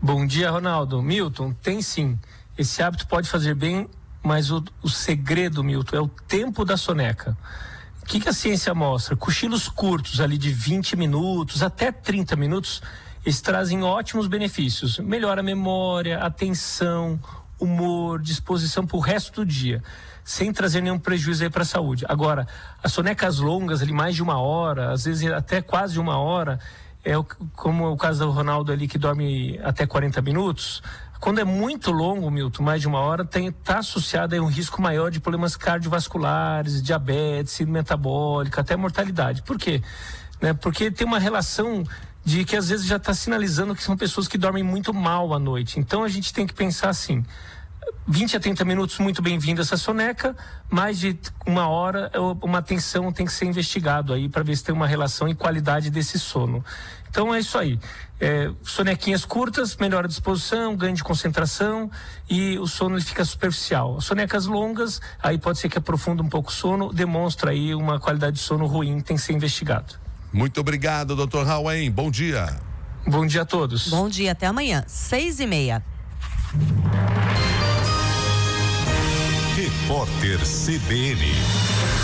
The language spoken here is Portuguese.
Bom dia, Ronaldo. Milton, tem sim. Esse hábito pode fazer bem, mas o segredo, Milton, é o tempo da soneca. O que a ciência mostra? Cochilos curtos, ali de 20 minutos até 30 minutos, eles trazem ótimos benefícios. Melhora a memória, atenção, humor, disposição para o resto do dia, sem trazer nenhum prejuízo aí para a saúde. Agora, as sonecas longas, ali mais de 1 hora, às vezes até quase 1 hora, como o caso do Ronaldo ali, que dorme até 40 minutos, quando é muito longo, Milton, mais de 1 hora, está associado a um risco maior de problemas cardiovasculares, diabetes, síndrome metabólica, até mortalidade. Por quê? Porque tem uma relação de que às vezes já está sinalizando que são pessoas que dormem muito mal à noite. Então a gente tem que pensar assim, 20 a 30 minutos, muito bem-vindo essa soneca, mais de 1 hora, uma atenção tem que ser investigado aí para ver se tem uma relação e qualidade desse sono. Então é isso aí, sonequinhas curtas, melhora a disposição, ganho de concentração e o sono ele fica superficial. Sonecas longas, aí pode ser que aprofunde um pouco o sono, demonstra aí uma qualidade de sono ruim, tem que ser investigado. Muito obrigado, Dr. Hauem, bom dia. Bom dia a todos. Bom dia, até amanhã, 6:30. Repórter CBN.